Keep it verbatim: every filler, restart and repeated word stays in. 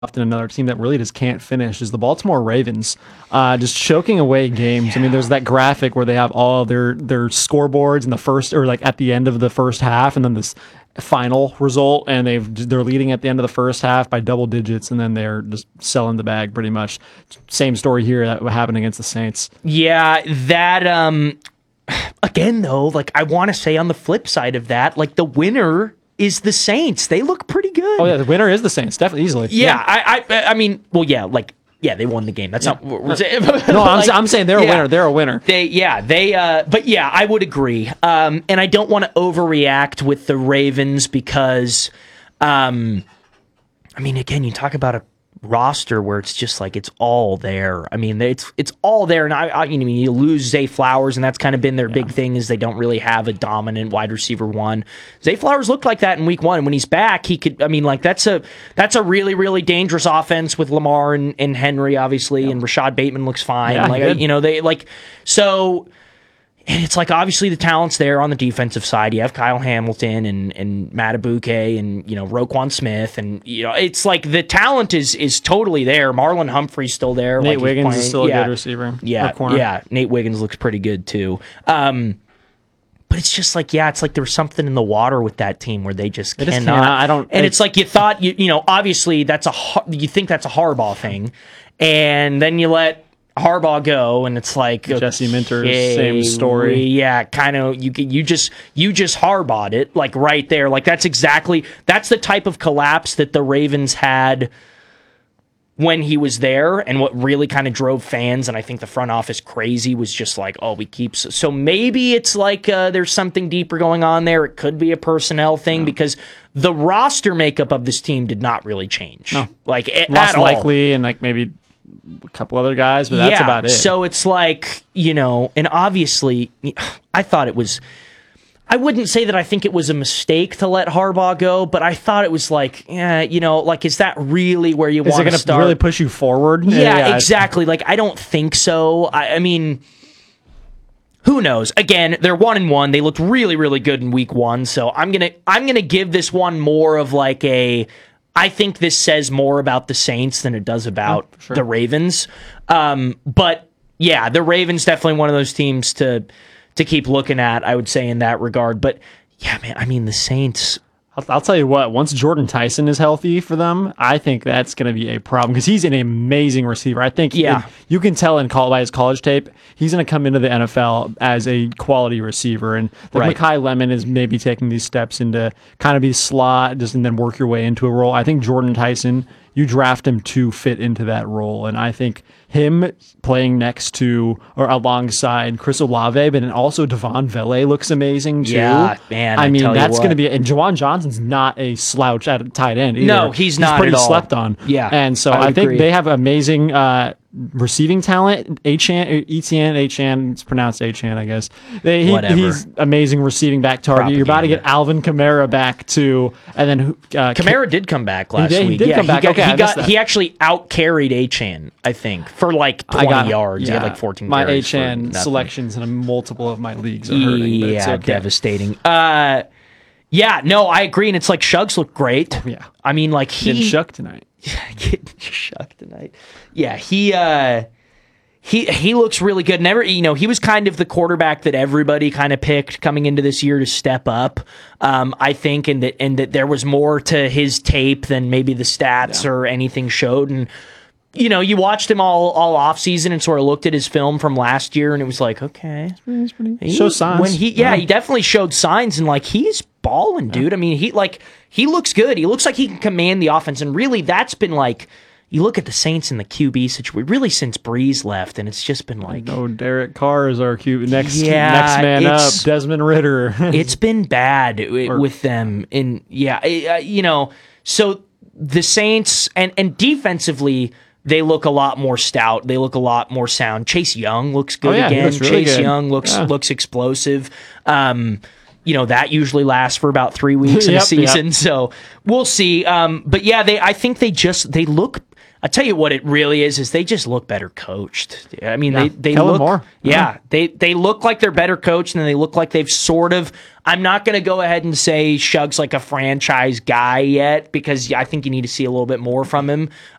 often another team that really just can't finish is the Baltimore Ravens, uh, just choking away games. Yeah. I mean, there's that graphic where they have all their their scoreboards in the first or like at the end of the first half, and then this final result, and they've they're leading at the end of the first half by double digits, and then they're just selling the bag pretty much. Same story here that happened against the Saints. Yeah, that um, again though, like I want to say on the flip side of that, like the winner is the Saints. They look pretty good. Oh yeah, the winner is the Saints, definitely, easily. Yeah, yeah. I, I, I mean, well, yeah, like, yeah, they won the game. That's yeah. not what we're saying. No, like, I'm, I'm saying they're yeah. a winner. They're a winner. They, yeah, they, uh, but yeah, I would agree. Um, and I don't want to overreact with the Ravens because, um, I mean, again, you talk about a roster where it's just like it's all there. I mean, it's it's all there, and I, I you know you lose Zay Flowers, and that's kind of been their yeah. big thing is they don't really have a dominant wide receiver one. Zay Flowers looked like that in week one, and when he's back, he could. I mean, like that's a that's a really really dangerous offense with Lamar and, and Henry obviously, yeah. and Rashad Bateman looks fine. Yeah, like you know they like so. And it's like, obviously, the talent's there on the defensive side. You have Kyle Hamilton and, and Matt Abuke and, you know, Roquan Smith. And, you know, it's like the talent is is totally there. Marlon Humphrey's still there. Nate like Wiggins playing, is still yeah, a good receiver. Yeah, yeah. Nate Wiggins looks pretty good, too. Um, but it's just like, yeah, it's like there was something in the water with that team where they just it cannot. Just cannot. I don't. And it's, it's like you thought, you you know, obviously, that's a you think that's a Harbaugh thing. And then you let Harbaugh go, and it's like Jesse okay, Minter's same story. Yeah, kind of. You you just you just Harbaugh'd it like right there. Like that's exactly that's the type of collapse that the Ravens had when he was there, and what really kind of drove fans and I think the front office crazy was just like, oh, we keep so maybe it's like uh, there's something deeper going on there. It could be a personnel thing no. because the roster makeup of this team did not really change. No, like less at all. likely, and like maybe a couple other guys, but that's yeah, about it. So it's like, you know, and obviously, I thought it was, I wouldn't say that I think it was a mistake to let Harbaugh go, but I thought it was like, yeah, you know, like, is that really where you want to start? Is it going to really push you forward? Yeah, yeah, exactly. Like, I don't think so. I, I mean, who knows? Again, they're one and one. They looked really, really good in week one. So I'm gonna, I'm gonna give this one more of like a. I think this says more about the Saints than it does about oh, sure. the Ravens. Um, but yeah, the Ravens definitely one of those teams to to keep looking at, I would say, in that regard. But yeah, man, I mean, the Saints. I'll, I'll tell you what, once Jordan Tyson is healthy for them, I think that's going to be a problem because he's an amazing receiver. I think yeah. it, you can tell in call, by his college tape, he's going to come into the N F L as a quality receiver. And like right. Mekhi Lemon is maybe taking these steps into kind of be slot just and then work your way into a role. I think Jordan Tyson, you draft him to fit into that role. And I think him playing next to or alongside Chris Olave, but then also Devon Vele looks amazing too. Yeah, man. I, I mean, that's going to be. be. And Jawan Johnson's not a slouch at a tight end either. No, he's not. He's pretty at all. slept on. Yeah, and so I, I think agree. they have amazing uh, receiving talent. Achane, Etienne, Achane, it's pronounced Achane, I guess. They, he, Whatever. He's amazing receiving back target. Propaganda. You're about to get Alvin Kamara back too, and then uh, Kamara did come back last he did, week. He did yeah, come he back. Got, okay, he I got that. he actually out carried Achane, I think, for like twenty got, yards. Yeah, he had like fourteen. My carries Achane selections in multiple of my leagues are hurting. But yeah, it's okay. devastating. Uh, yeah, no, I agree, and it's like Suggs looked great. Oh, yeah, I mean, like he getting shucked tonight. getting shucked tonight. Yeah, he. Uh, He he looks really good. Never, you know, he was kind of the quarterback that everybody kind of picked coming into this year to step up. Um, I think, and that and that there was more to his tape than maybe the stats yeah. or anything showed. And you know, you watched him all all off season and sort of looked at his film from last year, and it was like, okay, he's pretty. He shows signs. When he, yeah, yeah, he definitely showed signs, and like he's balling, dude. Yeah. I mean, he like he looks good. He looks like he can command the offense, and really, that's been like. You look at the Saints in the Q B situation, really since Breeze left, and it's just been like... No, Derek Carr is our Q B. Next, yeah, next man up, Desmond Ritter. It's been bad with them. And yeah, you know, so the Saints, and, and defensively, they look a lot more stout. They look a lot more sound. Chase Young looks good oh, yeah, again. looks really Chase good. Young looks yeah. looks explosive. Um You know, that usually lasts for about three weeks in yep, a season. Yep. So we'll see. Um, but yeah, they I think they just, they look... I tell you what it really is, is they just look better coached. I mean, Yeah. they, they Kellen look, Moore. yeah, Yeah. they, they look like they're better coached and they look like they've sort of, I'm not going to go ahead and say Shug's like a franchise guy yet because I think you need to see a little bit more from him.